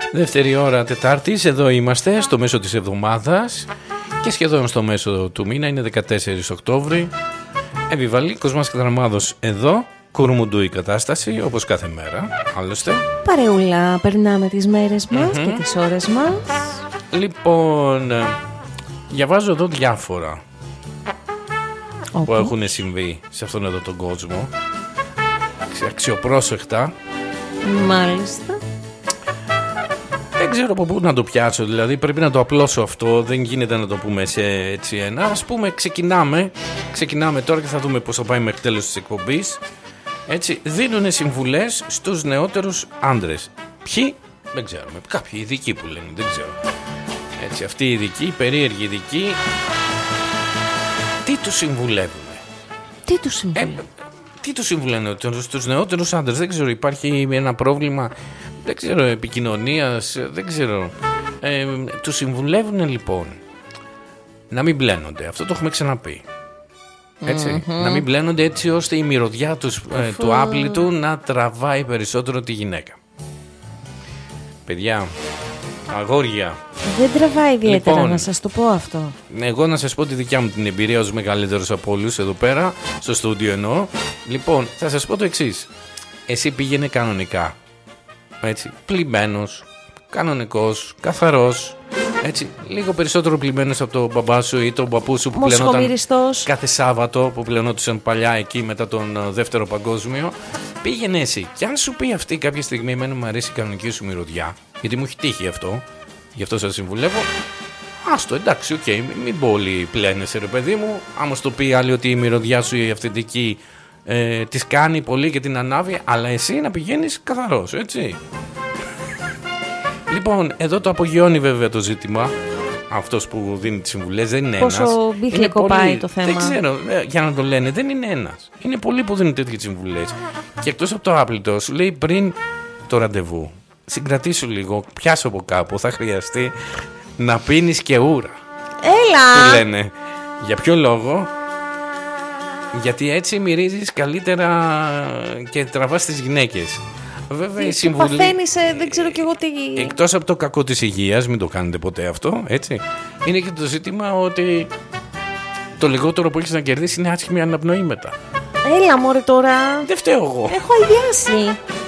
Δεύτερη ώρα Τετάρτης, εδώ είμαστε στο μέσο της εβδομάδας και σχεδόν στο μέσο του μήνα, είναι 14 Οκτώβρη. Επιβαλή Κοσμάς Κατραμάδος εδώ, κουρμουντού η κατάσταση όπως κάθε μέρα, άλλωστε. Παρεούλα, περνάμε τις μέρες μας και τις ώρες μας. Λοιπόν, διαβάζω εδώ διάφορα που έχουν συμβεί σε αυτόν εδώ τον κόσμο, αξιοπρόσεχτα. Μάλιστα. Δεν ξέρω από πού να το πιάσω, δηλαδή πρέπει να το απλώσω αυτό, δεν γίνεται να το πούμε σε έτσι ένα. Ας πούμε ξεκινάμε τώρα και θα δούμε πώς θα πάει μέχρι τέλος της εκπομπής. Έτσι, δίνουν συμβουλές στους νεότερους άντρες. Ποιοι? Δεν ξέρουμε, κάποιοι ειδικοί που λένε, δεν ξέρω. Έτσι, αυτοί οι ειδικοί, περίεργοι ειδικοί, τι τους συμβουλεύουν? Τι τους συμβουλεύουν στους νεότερους άντρες? Δεν ξέρω, υπάρχει ένα πρόβλημα, δεν ξέρω, επικοινωνίας, δεν ξέρω. Τους συμβουλεύουν λοιπόν να μην μπλένονται, αυτό το έχουμε ξαναπεί. Έτσι, να μην μπλένονται έτσι ώστε η μυρωδιά του άπλητου να τραβάει περισσότερο τη γυναίκα. Παιδιά, αγόρια, δεν τραβάει ιδιαίτερα, λοιπόν, να σας το πω αυτό. Εγώ να σας πω τη δικιά μου την εμπειρία ως μεγαλύτερος από όλους εδώ πέρα, στο στούντιο εννοώ. Λοιπόν, θα σας πω το εξής. Εσύ πήγαινε κανονικά, έτσι, πλημμένος, κανονικός, καθαρός, έτσι, λίγο περισσότερο πλημμένος από τον μπαμπά σου ή τον παππού σου που πλενόταν κάθε Σάββατο, που πλενόντουσαν παλιά εκεί μετά τον δεύτερο παγκόσμιο. Πήγαινε εσύ. Και αν σου πει αυτή κάποια στιγμή, εμένα μου αρέσει η κανονική σου μυρωδιά, γιατί μου έχει τύχει αυτό, γι' αυτό σας συμβουλεύω. Άστο, εντάξει, οκ, μην πολύ πλένεσαι, ρε παιδί μου. Άμα σου το πει άλλη ότι η μυρωδιά σου η αυθεντική της κάνει πολύ και την ανάβει, αλλά εσύ να πηγαίνεις καθαρός, έτσι. Λοιπόν, εδώ το απογειώνει βέβαια το ζήτημα. Αυτός που δίνει τις συμβουλές δεν είναι ένας. Πόσο μπίχλεκο πάει το θέμα. Δεν ξέρω, για να το λένε, δεν είναι ένας. Είναι πολλοί που δίνουν τέτοιες συμβουλές. Και εκτός από το άπλητο, σου λέει πριν το ραντεβού, συγκρατήσου λίγο, πιάσω από κάπου, θα χρειαστεί να πίνεις και ούρα. Έλα! Του λένε. Για ποιο λόγο? Γιατί έτσι μυρίζεις καλύτερα και τραβάς τις γυναίκες. Βέβαια η συμβουλή. Παθαίνεις, δεν ξέρω κι εγώ τι. Εκτός από το κακό της υγείας, μην το κάνετε ποτέ αυτό, έτσι. Είναι και το ζήτημα ότι το λιγότερο που έχεις να κερδίσεις είναι άσχημη αναπνοή μετά. Έλα μωρέ τώρα. Δεν φταίω εγώ. Έχω αηδιάσει.